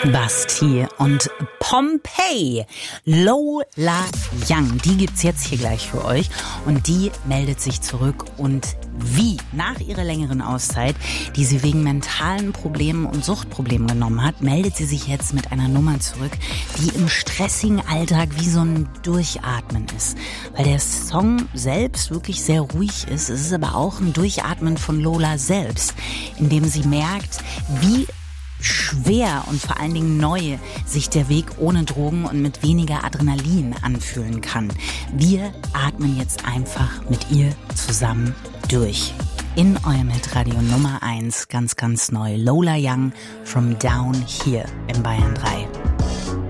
Bastille und Pompeii. Lola Young, die gibt's jetzt hier gleich für euch und die meldet sich zurück und wie nach ihrer längeren Auszeit, die sie wegen mentalen Problemen und Suchtproblemen genommen hat, meldet sie sich jetzt mit einer Nummer zurück, die im stressigen Alltag wie so ein Durchatmen ist. Weil der Song selbst wirklich sehr ruhig ist, es ist aber auch ein Durchatmen von Lola selbst, indem sie merkt, wie schwer und vor allen Dingen neu sich der Weg ohne Drogen und mit weniger Adrenalin anfühlen kann. Wir atmen jetzt einfach mit ihr zusammen durch. In eurem Hitradio Nummer 1, ganz, ganz neu. Lola Young from Down hier im Bayern 3.